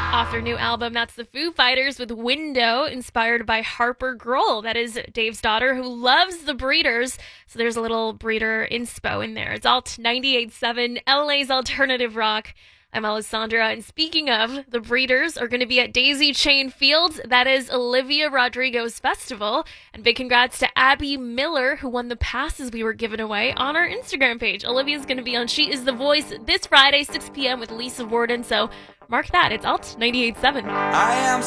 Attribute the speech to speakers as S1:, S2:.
S1: Off their new album, that's the Foo Fighters with Window, inspired by Harper Grohl. That is Dave's daughter, who loves the Breeders. So there's a little Breeder inspo in there. It's Alt 98.7, LA's alternative rock. I'm Alessandra, and speaking of, the Breeders are going to be at Daisy Chain Fields. That is Olivia Rodrigo's festival. And big congrats to Abby Miller, who won the passes we were giving away on our Instagram page. Olivia's going to be on She Is the Voice this Friday, 6 p.m. with Lisa Warden. So mark that. It's Alt 98.7.
S2: I am